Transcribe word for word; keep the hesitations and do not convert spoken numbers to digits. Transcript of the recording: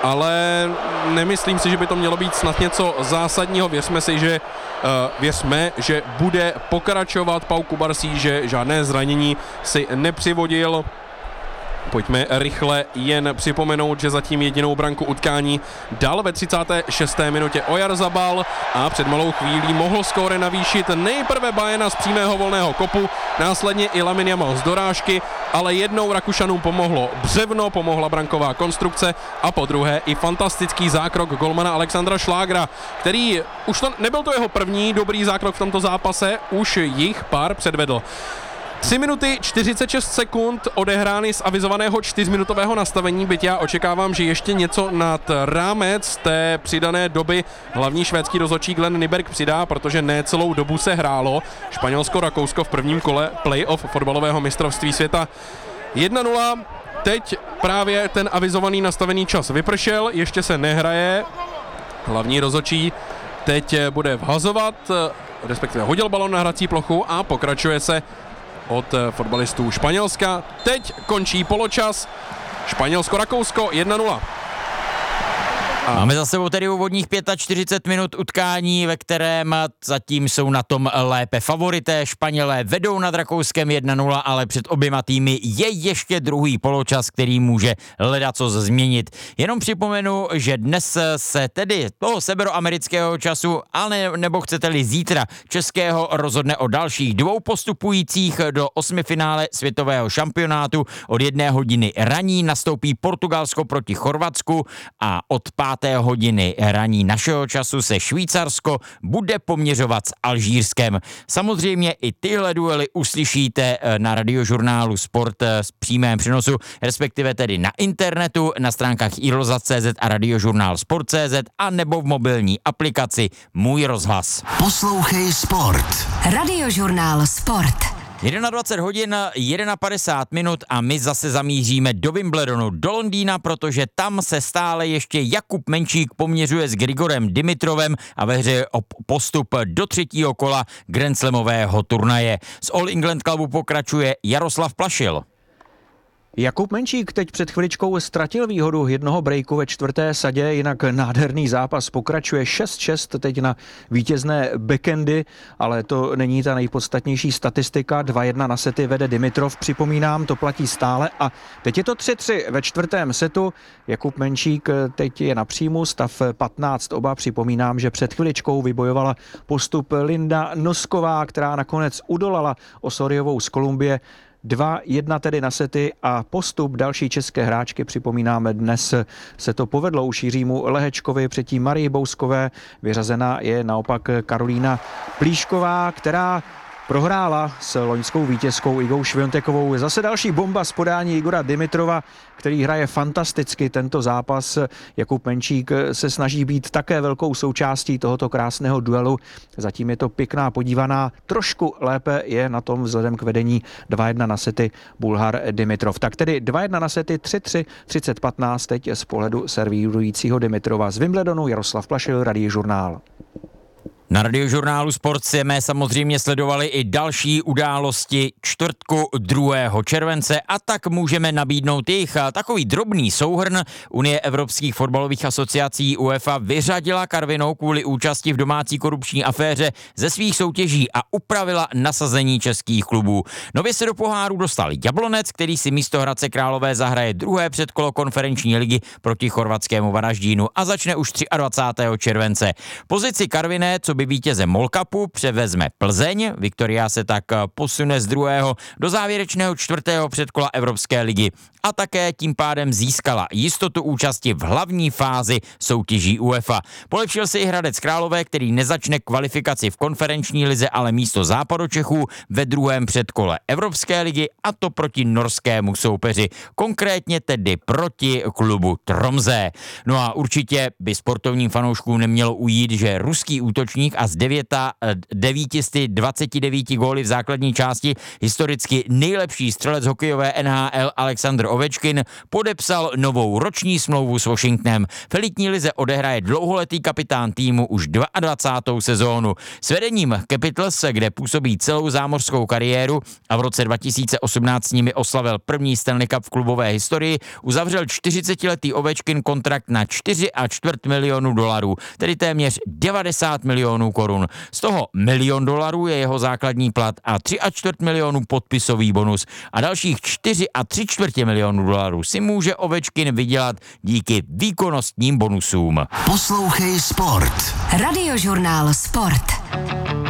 ale nemyslím si, že by to mělo být snad něco zásadního. Věřme si, že uh, věřme, že bude pokračovat Pau Kubarsí, že žádné zranění si nepřivodil. Pojďme rychle jen připomenout, že zatím jedinou branku utkání dal ve třicáté šesté minutě Oyarzabal a před malou chvílí mohl skóre navýšit nejprve Bajena z přímého volného kopu, následně i Lamine Yamal z dorážky, ale jednou Rakušanům pomohlo břevno, pomohla branková konstrukce a po druhé i fantastický zákrok golmana Alexandra Šlágra, který už to nebyl to jeho první dobrý zákrok v tomto zápase, už jich pár předvedl. tři minuty čtyřicet šest sekund odehrány z avizovaného čtyřminutového nastavení, byť já očekávám, že ještě něco nad rámec té přidané doby hlavní švédský rozhodčí Glenn Nyberg přidá, protože ne celou dobu se hrálo. Španělsko-Rakousko v prvním kole playoff fotbalového mistrovství světa jedna nula. Teď právě ten avizovaný nastavený čas vypršel, ještě se nehraje. Hlavní rozhodčí teď bude vhazovat, respektive hodil balon na hrací plochu a pokračuje se od fotbalistů Španělska. Teď končí poločas. Španělsko-Rakousko jedna nula. A máme za sebou tedy úvodních čtyřicet pět minut utkání, ve kterém zatím jsou na tom lépe favorité. Španělé vedou nad Rakouskem jedna nula, ale před oběma týmy je ještě druhý poločas, který může ledacos změnit. Jenom připomenu, že dnes se tedy toho severoamerického času, ale nebo chcete-li zítra českého, rozhodne o dalších dvou postupujících do osmifinále světového šampionátu. Od jedné hodiny raní nastoupí Portugalsko proti Chorvatsku a od páté hodiny raní našeho času se Švýcarsko bude poměřovat s Alžírskem. Samozřejmě i tyhle duely uslyšíte na radiožurnálu Sport v přímém přenosu, respektive tedy na internetu, na stránkách i rozhlas tečka cé zet a radiožurnál sport tečka cé zet a nebo v mobilní aplikaci Můj rozhlas. Poslouchej Sport. Radiožurnál Sport. dvacet jedna hodin, padesát jedna minut a my zase zamíříme do Wimbledonu, do Londýna, protože tam se stále ještě Jakub Menčík poměřuje s Grigorem Dimitrovem a ve hře je o postup do třetího kola grandslamového turnaje. Z All England Clubu pokračuje Jaroslav Plašil. Jakub Menčík teď před chviličkou ztratil výhodu jednoho breaku ve čtvrté sadě, jinak nádherný zápas pokračuje šest šest teď na vítězné backendy, ale to není ta nejpodstatnější statistika. dva jedna na sety vede Dimitrov, připomínám, to platí stále a teď je to tři tři ve čtvrtém setu. Jakub Menčík teď je na příjmu, stav patnáct oba, připomínám, že před chviličkou vybojovala postup Linda Nosková, která nakonec udolala Osoriovou z Kolumbie. dva jedna tedy na sety a postup další české hráčky, připomínáme, dnes se to povedlo už Jiřímu Lehečkovi, předtím Marii Bouskové, vyřazena je naopak Karolína Plíšková, která prohrála s loňskou vítězkou Igou Šviontekovou. Zase další bomba z podání Igora Dimitrova, který hraje fantasticky tento zápas. Jakub Menčík se snaží být také velkou součástí tohoto krásného duelu. Zatím je to pěkná podívaná. Trošku lépe je na tom vzhledem k vedení dva jedna na sety Bulhar Dimitrov. Tak tedy dva jedna na sety, tři tři, třicet patnáct teď z pohledu servírujícího Dimitrova. Z Wimbledonu Jaroslav Plašil, Radiožurnál. Na radiožurnálu Sport jsme samozřejmě sledovali i další události čtvrtku druhého července a tak můžeme nabídnout jich takový drobný souhrn. Unie evropských fotbalových asociací UEFA vyřadila Karvinou kvůli účasti v domácí korupční aféře ze svých soutěží a upravila nasazení českých klubů. Nově se do poháru dostal Jablonec, který si místo Hradce Králové zahraje druhé předkolo konferenční ligy proti chorvatskému Varaždínu a začne už dvacátého třetího července. Pozici Karviné, co by vítěze Mall Cupu, převezme Plzeň. Viktoria se tak posune z druhého do závěrečného čtvrtého předkola Evropské ligy a také tím pádem získala jistotu účasti v hlavní fázi soutěží UEFA. Polepšil se i Hradec Králové, který nezačne kvalifikaci v konferenční lize, ale místo Západočechů ve druhém předkole Evropské ligy, a to proti norskému soupeři, konkrétně tedy proti klubu Tromsø. No a určitě by sportovním fanouškům nemělo ujít, že ruský útočník útočník a z devět set dvacet devět góly v základní části historicky nejlepší střelec hokejové N H L Alexander Ovečkin podepsal novou roční smlouvu s Washingtonem. V elitní lize odehraje dlouholetý kapitán týmu už dvacátou druhou sezónu. S vedením Capitals, kde působí celou zámořskou kariéru a v roce dva tisíce osmnáct s nimi oslavil první Stanley Cup v klubové historii, uzavřel čtyřicetiletý Ovečkin kontrakt na čtyři a čtvrt milionu dolarů, tedy téměř devadesát milionů korun. Z toho milion dolarů je jeho základní plat a tři a čtvrt milionu podpisový bonus a dalších čtyři a tři čtvrtě milionů dolarů si může Ovečkin vydělat díky výkonnostním bonusům. Poslouchej Sport. Radiožurnál Sport.